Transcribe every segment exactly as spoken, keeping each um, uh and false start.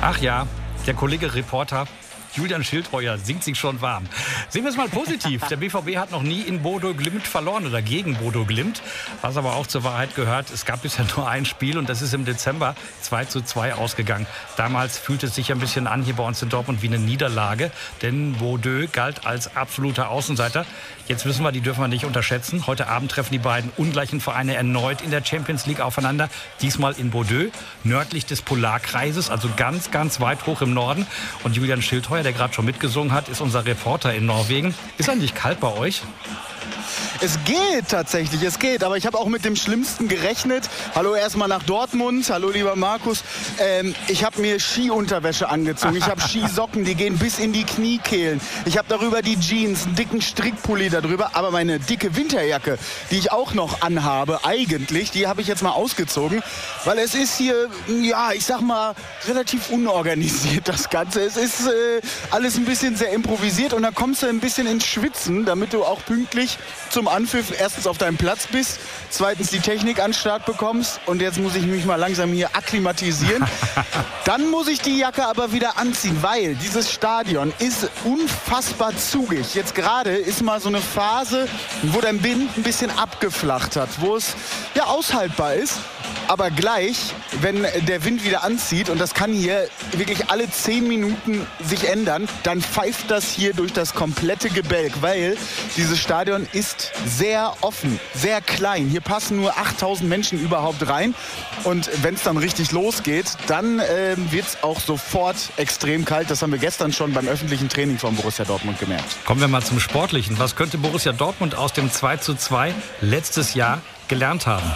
Ach ja, der Kollege Reporter Julian Schildheuer singt sich schon warm. Sehen wir es mal positiv. Der B V B hat noch nie in Bodo Glimt verloren oder gegen Bodo Glimt. Was aber auch zur Wahrheit gehört, es gab bisher nur ein Spiel und das ist im Dezember zwei zu zwei ausgegangen. Damals fühlte es sich ein bisschen an hier bei uns in Dortmund wie eine Niederlage, denn Bodo galt als absoluter Außenseiter. Jetzt wissen wir, die dürfen wir nicht unterschätzen. Heute Abend treffen die beiden ungleichen Vereine erneut in der Champions League aufeinander. Diesmal in Bodo, nördlich des Polarkreises, also ganz, ganz weit hoch im Norden. Und Julian Schildheuer, der gerade schon mitgesungen hat, ist unser Reporter in Norwegen. Ist eigentlich kalt bei euch? Es geht tatsächlich, es geht. Aber ich habe auch mit dem Schlimmsten gerechnet. Hallo erstmal nach Dortmund. Hallo lieber Markus. Ähm, ich habe mir Skiunterwäsche angezogen. Ich habe Skisocken, die gehen bis in die Kniekehlen. Ich habe darüber die Jeans, einen dicken Strickpulli darüber. Aber meine dicke Winterjacke, die ich auch noch anhabe, eigentlich, die habe ich jetzt mal ausgezogen. Weil es ist hier, ja, ich sag mal, relativ unorganisiert das Ganze. Es ist äh, alles ein bisschen sehr improvisiert. Und da kommst du ein bisschen ins Schwitzen, damit du auch pünktlich zum Anpfiff erstens auf deinem Platz bist, zweitens die Technik an den Start bekommst und jetzt muss ich mich mal langsam hier akklimatisieren. Dann muss ich die Jacke aber wieder anziehen, weil dieses Stadion ist unfassbar zugig. Jetzt gerade ist mal so eine Phase, wo der Wind ein bisschen abgeflacht hat, wo es ja aushaltbar ist. Aber gleich, wenn der Wind wieder anzieht, und das kann hier wirklich alle zehn Minuten sich ändern, dann pfeift das hier durch das komplette Gebälk, weil dieses Stadion ist sehr offen, sehr klein. Hier passen nur achttausend Menschen überhaupt rein. Und wenn es dann richtig losgeht, dann äh, wird es auch sofort extrem kalt. Das haben wir gestern schon beim öffentlichen Training von Borussia Dortmund gemerkt. Kommen wir mal zum Sportlichen. Was könnte Borussia Dortmund aus dem zwei zu zwei letztes Jahr gelernt haben?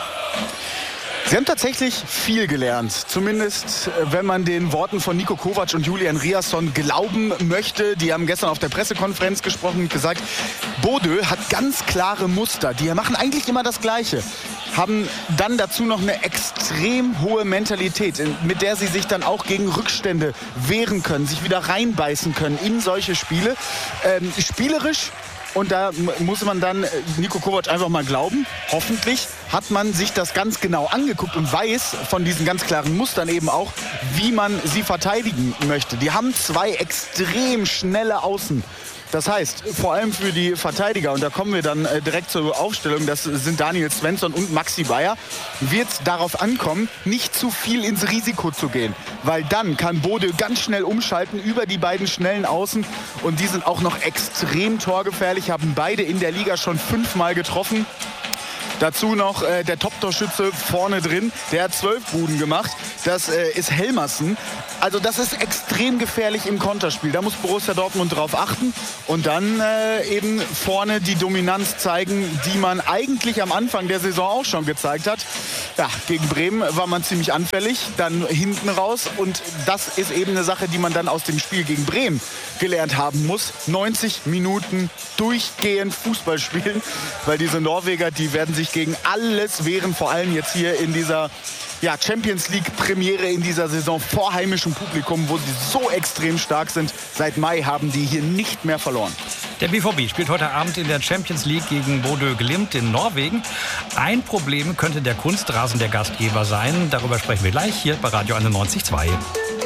Sie haben tatsächlich viel gelernt, zumindest wenn man den Worten von Niko Kovac und Julian Riasson glauben möchte. Die haben gestern auf der Pressekonferenz gesprochen und gesagt, Bodo hat ganz klare Muster, die machen eigentlich immer das Gleiche. Haben dann dazu noch eine extrem hohe Mentalität, mit der sie sich dann auch gegen Rückstände wehren können, sich wieder reinbeißen können in solche Spiele. Ähm, spielerisch. Und da muss man dann Niko Kovac einfach mal glauben. Hoffentlich hat man sich das ganz genau angeguckt und weiß von diesen ganz klaren Mustern eben auch, wie man sie verteidigen möchte. Die haben zwei extrem schnelle Außen. Das heißt, vor allem für die Verteidiger, und da kommen wir dann äh, direkt zur Aufstellung, das sind Daniel Svensson und Maxi Bayer, wird es darauf ankommen, nicht zu viel ins Risiko zu gehen. Weil dann kann Bodo ganz schnell umschalten über die beiden schnellen Außen, und die sind auch noch extrem torgefährlich, haben beide in der Liga schon fünfmal getroffen. Dazu noch äh, der Top-Torschütze vorne drin, der hat zwölf Buden gemacht. Das äh, ist Helmersen. Also das ist extrem gefährlich im Konterspiel. Da muss Borussia Dortmund drauf achten und dann äh, eben vorne die Dominanz zeigen, die man eigentlich am Anfang der Saison auch schon gezeigt hat. Ja, gegen Bremen war man ziemlich anfällig, dann hinten raus, und das ist eben eine Sache, die man dann aus dem Spiel gegen Bremen gelernt haben muss. neunzig Minuten durchgehend Fußball spielen, weil diese Norweger, die werden sich gegen alles wehren, vor allem jetzt hier in dieser ja, Champions League Premiere in dieser Saison vor heimischem Publikum, wo sie so extrem stark sind. Seit Mai haben die hier nicht mehr verloren. Der B V B spielt heute Abend in der Champions League gegen Bodo Glimt in Norwegen. Ein Problem könnte der Kunstrasen der Gastgeber sein. Darüber sprechen wir gleich hier bei Radio einundneunzig Komma zwei.